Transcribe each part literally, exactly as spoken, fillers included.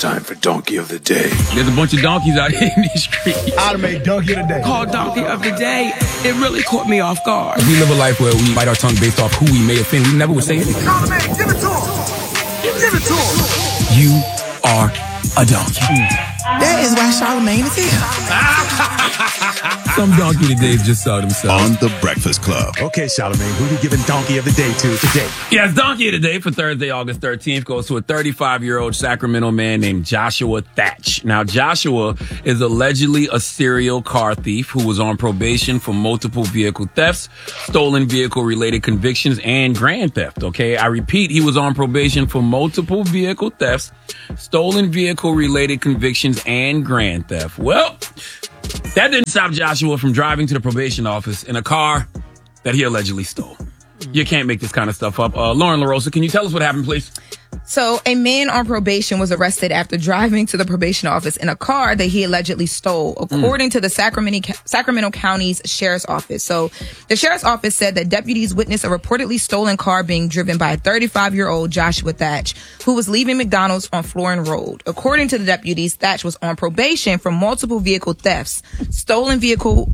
time for Donkey of the Day. There's a bunch of donkeys out here in these streets. I'd make Donkey of the Day. Called Donkey of the Day. It really caught me off guard. We live a life where we bite our tongue based off who we may offend. We never would say anything. Charlamagne, give it to him. Give it to him. You are a donkey. That is why Charlamagne is here. Some donkey today just saw themselves. On The Breakfast Club. Okay, Charlamagne, who we giving Donkey of the Day to today? Yes, donkey of the day for Thursday, August thirteenth goes to a thirty-five-year-old Sacramento man named Joshua Thatch. Now, Joshua is allegedly a serial car thief who was on probation for multiple vehicle thefts, stolen vehicle-related convictions, and grand theft, okay? I repeat, he was on probation for multiple vehicle thefts, stolen vehicle-related convictions, and grand theft. Well, that didn't stop Joshua from driving to the probation office in a car that he allegedly stole. You can't make this kind of stuff up. Uh, Lauren LaRosa, can you tell us what happened, please? So a man on probation was arrested after driving to the probation office in a car that he allegedly stole, according mm. to the Sacramento, Sacramento County's Sheriff's Office. So the Sheriff's Office said that deputies witnessed a reportedly stolen car being driven by a thirty-five-year-old Joshua Thatch, who was leaving McDonald's on Florin Road. According to the deputies, Thatch was on probation for multiple vehicle thefts, stolen vehicle...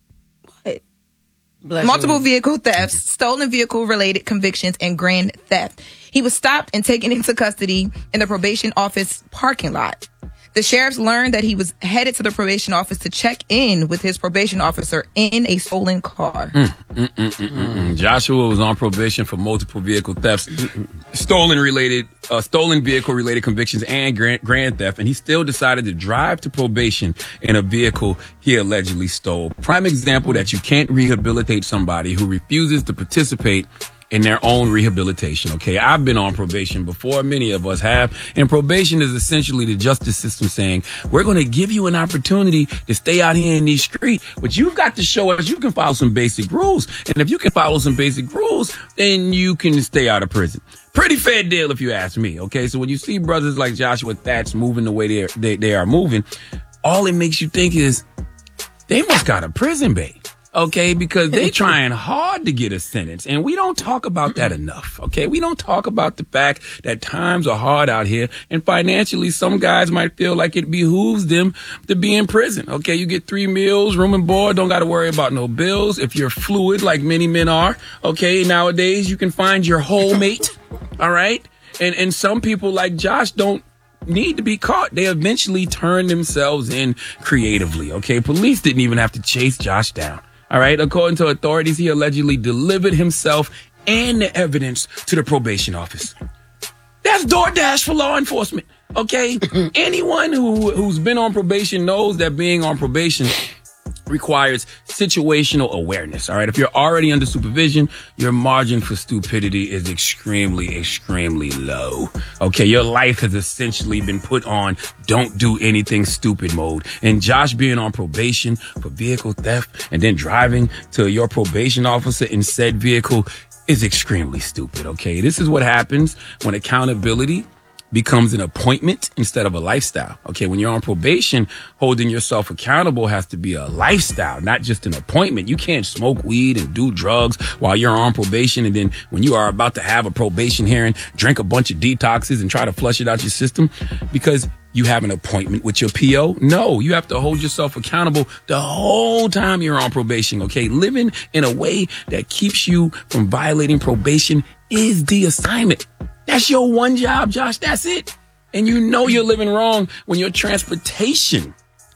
What? Bless multiple you. vehicle thefts, stolen vehicle-related convictions, and grand theft. He was stopped and taken into custody in the probation office parking lot. The sheriffs learned that he was headed to the probation office to check in with his probation officer in a stolen car. Mm, mm, mm, mm, mm. Joshua was on probation for multiple vehicle thefts, stolen related, uh, stolen vehicle related convictions, and grand, grand theft, and he still decided to drive to probation in a vehicle he allegedly stole. Prime example that you can't rehabilitate somebody who refuses to participate in their own rehabilitation, okay? I've been on probation before, many of us have, and probation is essentially the justice system saying, we're going to give you an opportunity to stay out here in these streets, but you've got to show us you can follow some basic rules, and if you can follow some basic rules, then you can stay out of prison. Pretty fair deal if you ask me, okay? So when you see brothers like Joshua Thatch moving the way they are, they, they are moving, all it makes you think is, they must got a prison bait. Okay, because they trying hard to get a sentence, and we don't talk about that enough. Okay, we don't talk about the fact that times are hard out here, and financially, some guys might feel like it behooves them to be in prison. Okay, you get three meals, room and board, don't got to worry about no bills. If you're fluid, like many men are, okay, nowadays you can find your whole mate. All right, and and some people like Josh don't need to be caught. They eventually turn themselves in creatively. Okay, police didn't even have to chase Josh down. All right. According to authorities, he allegedly delivered himself and the evidence to the probation office. That's DoorDash for law enforcement. OK, anyone who who's been on probation knows that being on probation requires situational awareness. All right. If you're already under supervision, your margin for stupidity is extremely, extremely low. Okay. Your life has essentially been put on don't do anything stupid mode. And Josh being on probation for vehicle theft and then driving to your probation officer in said vehicle is extremely stupid. Okay. This is what happens when accountability becomes an appointment instead of a lifestyle. Okay, when you're on probation, holding yourself accountable has to be a lifestyle, not just an appointment. You can't smoke weed and do drugs while you're on probation, and then when you are about to have a probation hearing, drink a bunch of detoxes and try to flush it out your system because you have an appointment with your P O. No, you have to hold yourself accountable the whole time you're on probation. Okay, living in a way that keeps you from violating probation is the assignment. That's your one job, Josh. That's it. And you know you're living wrong when your transportation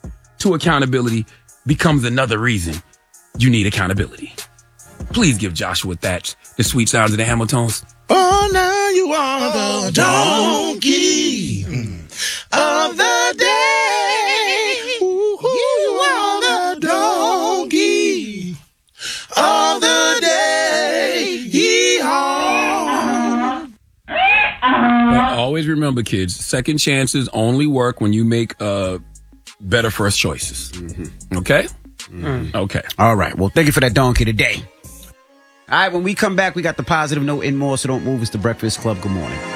to accountability becomes another reason you need accountability. Please give Joshua Thatch the sweet sounds of the Hamiltons. Oh, now you are the donkey of the day. You are the donkey of the day. Yee-haw. But always remember, kids, second chances only work when you make uh, better first choices. Mm-hmm. Okay? Mm-hmm. Okay. All right. Well, thank you for that donkey today. All right. When we come back, we got the positive note and more, so don't move. It's the Breakfast Club. Good morning.